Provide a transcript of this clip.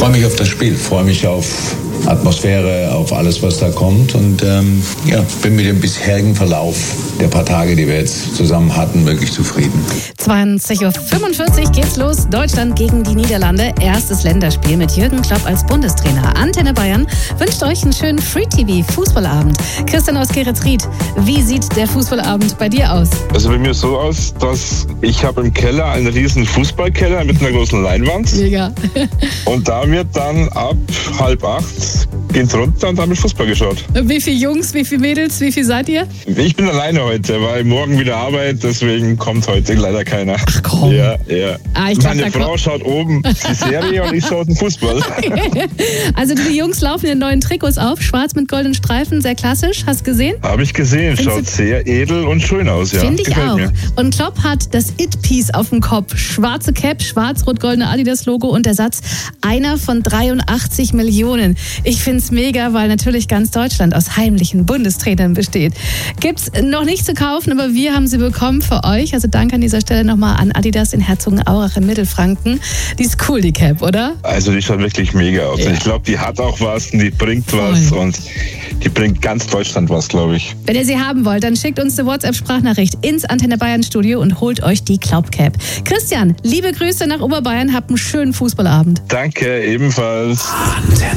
freue mich auf das Spiel, freue mich auf Atmosphäre, auf alles, was da kommt und bin mit dem bisherigen Verlauf der paar Tage, die wir jetzt zusammen hatten, wirklich zufrieden. 20:45 Uhr geht's los. Deutschland gegen die Niederlande. Erstes Länderspiel mit Jürgen Klopp als Bundestrainer. Antenne Bayern wünscht euch einen schönen Free-TV-Fußballabend. Christian aus Geretsried, wie sieht der Fußballabend bei dir aus? Also bei mir so aus, dass ich habe im Keller einen riesen Fußballkeller mit einer großen Leinwand. Mega. Und da wird dann ab 7:30 geht's runter und dann wird Fußball geschaut. Wie viele Jungs, wie viele Mädels, wie viel seid ihr? Ich bin alleine heute, weil morgen wieder Arbeit, deswegen kommt heute leider keiner. Ach komm. Ja. Meine Frau Frau schaut oben die Serie und ich schaue den Fußball. Also die Jungs laufen in neuen Trikots auf, schwarz mit goldenen Streifen, sehr klassisch. Hast du gesehen? Habe ich gesehen, schaut sehr edel und schön aus. Ja. Finde ich Gefällt auch. mir. Und Klopp hat das It-Piece auf dem Kopf. Schwarze Cap, schwarz-rot-goldene Adidas-Logo und der Satz, einer von 83 Millionen. Ich finde es mega, weil natürlich ganz Deutschland aus heimlichen Bundestrainern besteht. Gibt's noch nicht zu kaufen, aber wir haben sie bekommen für euch. Also danke an dieser Stelle nochmal an Adidas in Herzogenaurach in Mittelfranken. Die ist cool, die Cap, oder? Also die schaut wirklich mega aus. Ja. Ich glaube, die hat auch was und die bringt was und die bringt ganz Deutschland was, glaube ich. Wenn ihr sie haben wollt, dann schickt uns eine WhatsApp-Sprachnachricht ins Antenne Bayern Studio und holt euch die Klopp Cap. Christian, liebe Grüße nach Oberbayern, habt einen schönen Fußballabend. Danke, ebenfalls.